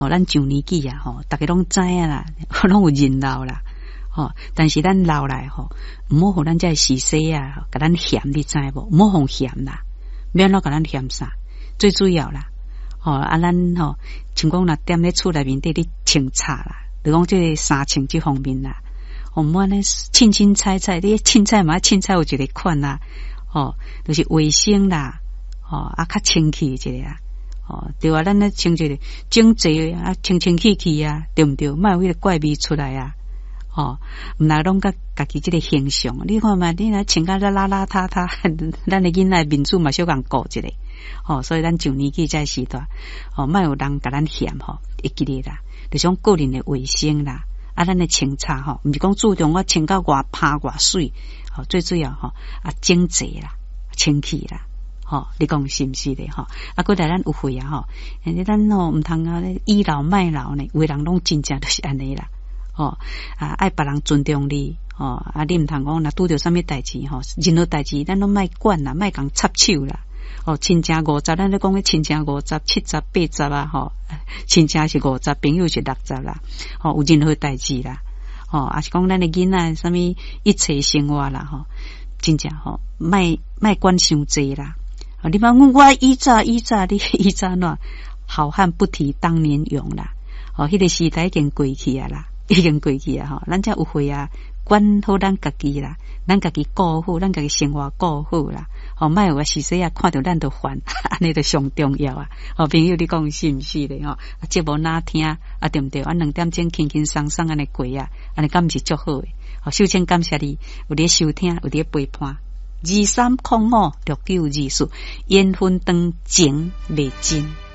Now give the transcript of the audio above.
咱上年纪啊，大家拢知啊啦，拢有人老啦，但是咱老来唔好互咱这时势啊，甲咱嫌你知无？唔好互嫌啦，免咯甲咱嫌啥，最主要啦，咱像讲若踮咧厝内面底咧清茶啦，就讲这三清这方面啦，唔好咧凊凊彩彩，你凊彩嘛，凊彩有一个款啦，就是卫生啦，较清气一个啊。对啊，咱咧清一个整齐啊，清清气气啊，对毋对？莫有迄个怪味出来啊！毋那拢甲家己即个形象，你看嘛，你若穿甲邋邋遢遢，咱的囡仔面子嘛小共顾一个，所以咱上年纪这时段，莫有人甲咱嫌会记得啦，就是讲个人的卫生啦，咱的清茶毋是讲注重我清到偌拍偌水，最主要整齐啦，清气啦。你讲是毋是咧？过来咱有会啊，咱毋通啊，倚老卖老呢，有的人拢真正就是安尼啦。爱别人尊重你，你毋通讲若拄着啥物代志，任何代志咱拢莫管啦，莫共插手啦。亲情50，咱咧讲亲情50、70、80啊，亲情是50，朋友是60啦。有任何代志啦，也是讲咱的囡仔啥物一切生活啦，真正莫管伤济啦。你讲我以早你以早喏，好汉不提当年勇啦。迄个时代已经过去啊啦，已经过去啊咱才有会啊，管好咱家己啦，咱家己顾好，咱家己生活顾好啦。莫有时势啊，看到咱就烦，安尼就上重要啊。朋友你讲是毋是咧？节目哪听啊？对毋对？2点钟轻轻松松安尼过啊，安尼敢毋是足好诶？首先感谢你有咧收听，有咧陪伴。23056924，缘分长情未尽。